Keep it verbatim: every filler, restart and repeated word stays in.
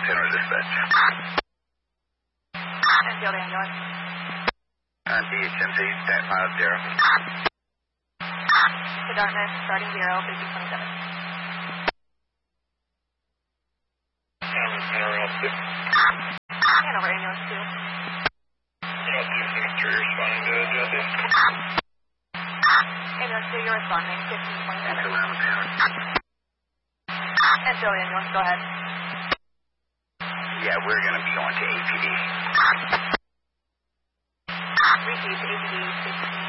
Center dispatch. Enfield ambulance. Uh, D H M Z, stat five zero. To Dartmouth, starting zero, busy twenty-seven. Hanover ambulance two. Ambulance two, responding to Jesse. Ambulance two, you're responding, fifteen twenty-seven. Around town. Enfield ambulance, go ahead. Yeah, we're going to be going to A P D. Received A P D, fifteen